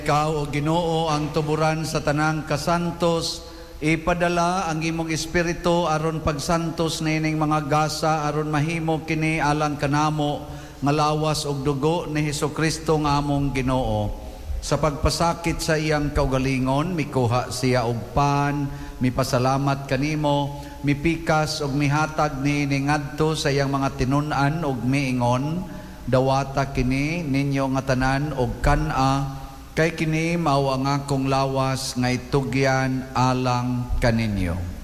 Ikaw o Ginoo ang tuburan sa tanang kasantos, ipadala ang imong espiritu aron pagsantos na ining mga gasa aron mahimo kini alang kanamo nga lawas og dugo ni Hesukristo nga among Ginoo. Sa pagpasakit sa iyang kaugalingon, mikuha siya og pan, mipasalamat kanimo, mipikas og mihatag ni ngadto sa iyang mga tinun-an og miingon, dawata kini ninyo nga tanan og kana, kay kini mao ang akong lawas nga itugyan alang kaninyo.